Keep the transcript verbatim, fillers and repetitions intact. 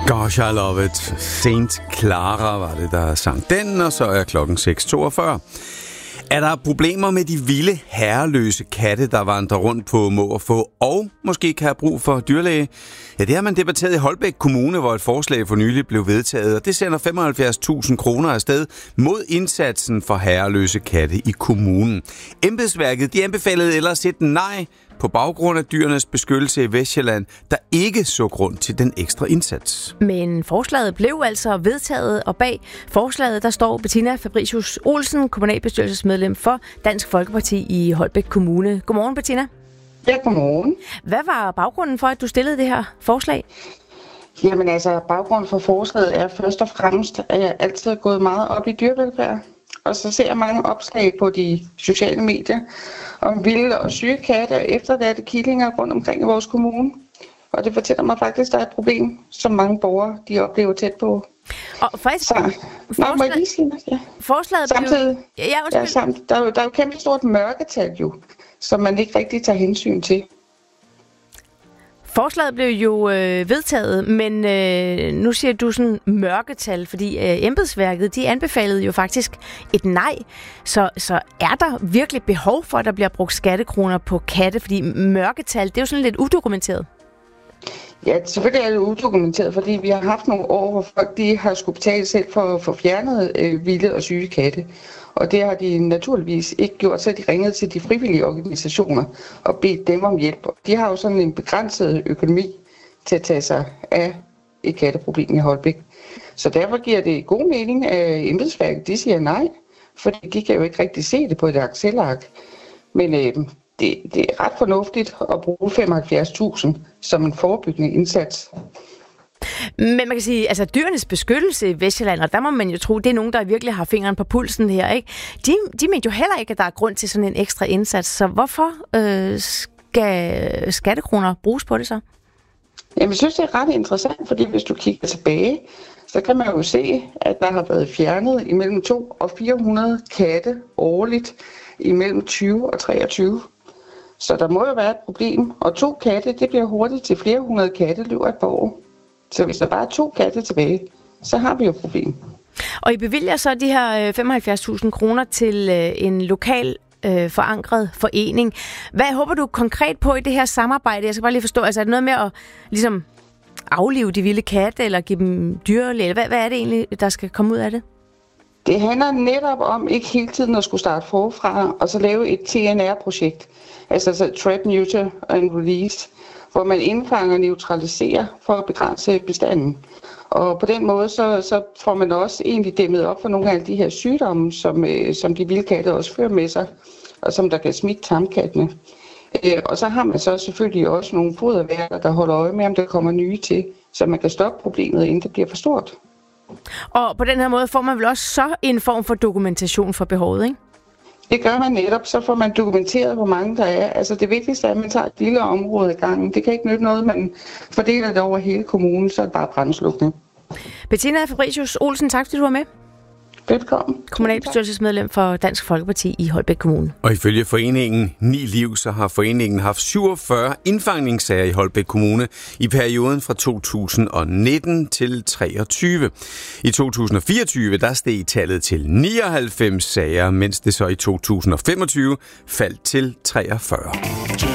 Gosh, I love it. Saint Clara var det, der sang den, og så er klokken seks toogfyrre. Er der problemer med de vilde, herreløse katte, der vandrer rundt på må og få, og måske kan have brug for dyrlæge? Ja, det har man debatteret i Holbæk Kommune, hvor et forslag for nylig blev vedtaget, og det sender femoghalvfjerds tusind kroner afsted mod indsatsen for herreløse katte i kommunen. Embedsværket, de anbefalede ellers et nej på baggrund af dyrenes beskyttelse i Vestjylland, der ikke så grund til den ekstra indsats. Men forslaget blev altså vedtaget, og bag forslaget der står Bettina Fabricius Olsen, kommunalbestyrelsesmedlem for Dansk Folkeparti i Holbæk Kommune. Godmorgen, Bettina. Ja, godmorgen. Hvad var baggrunden for, at du stillede det her forslag? Jamen altså, baggrunden for forslaget er først og fremmest, at jeg altid er gået meget op i dyrevelfærd. Og så ser jeg mange opslag på de sociale medier om vilde og syge katte og efterladte killinger rundt omkring i vores kommune. Og det fortæller mig faktisk, at der er et problem, som mange borgere de oplever tæt på. Og faktisk, så, forslag... nå, må jeg lige sige noget? Ja. Forslaget Samtidig, blev... Ja, ja, samt, der, er jo, der er jo kæmpe stort mørketal jo, som man ikke rigtig tager hensyn til. Forslaget blev jo øh, vedtaget, men øh, nu siger du sådan mørketal, fordi øh, embedsværket, de anbefalede jo faktisk et nej. Så, så er der virkelig behov for, at der bliver brugt skattekroner på katte? Fordi mørketal, det er jo sådan lidt udokumenteret. Ja, selvfølgelig er det udokumenteret, fordi vi har haft nogle år, hvor folk de har skulle betale selv for at få fjernet øh, vilde og syge katte. Og det har de naturligvis ikke gjort, så de ringede til de frivillige organisationer og bedt dem om hjælp. De har jo sådan en begrænset økonomi til at tage sig af et katteproblem i Holbæk. Så derfor giver det god mening, at embedsværket de siger nej, for de kan jo ikke rigtig se det på et Excelark. Men øh, det, det er ret fornuftigt at bruge femoghalvfjerds tusind som en forebyggende indsats. Men man kan sige, altså dyrenes beskyttelse i Vestjylland, og der må man jo tro, det er nogen, der virkelig har fingeren på pulsen her, ikke? De, de mener jo heller ikke, at der er grund til sådan en ekstra indsats. Så hvorfor øh, skal skattekroner bruges på det så? Jamen, jeg synes, det er ret interessant, fordi hvis du kigger tilbage, så kan man jo se, at der har været fjernet imellem to og fire hundrede katte årligt imellem tyve og treogtyve. Så der må jo være et problem, og to katte, det bliver hurtigt til flere hundrede katte løber et par år. Så hvis der bare er to katte tilbage, så har vi jo et problem. Og I bevilger så de her femoghalvfjerds tusind kroner til en lokal øh, forankret forening. Hvad håber du konkret på i det her samarbejde? Jeg skal bare lige forstå, altså er det noget med at ligesom aflive de vilde katte, eller give dem dyrlæge? Hvad, hvad er det egentlig, der skal komme ud af det? Det handler netop om ikke hele tiden at skulle starte forfra, og så lave et T N R-projekt. Altså, altså Trap, Neuter and Release, hvor man indfanger og neutraliserer for at begrænse bestanden. Og på den måde, så, så får man også egentlig dæmmet op for nogle af de her sygdomme, som, øh, som de vilde katte også fører med sig, og som der kan smitte tamkattene. Øh, og så har man så selvfølgelig også nogle foderværker, der holder øje med, om der kommer nye til, så man kan stoppe problemet, inden det bliver for stort. Og på den her måde får man vel også så en form for dokumentation for behovet, ikke? Det gør man netop, så får man dokumenteret, hvor mange der er. Altså det vigtigste er, at man tager et lille område i gangen. Det kan ikke nytte noget, man fordeler det over hele kommunen, så er det bare brandslukning. Bettina Fabricius Olsen, tak fordi du var med. Velkommen. Kommunalbestyrelsesmedlem for Dansk Folkeparti i Holbæk Kommune. Og ifølge foreningen Ni Liv, så har foreningen haft syvogfyrre indfangningssager i Holbæk Kommune i perioden fra to tusind og nitten til treogtyve. I to tusind og fireogtyve, der steg tallet til nioghalvfems sager, mens det så i to tusind og femogtyve faldt til treogfyrre.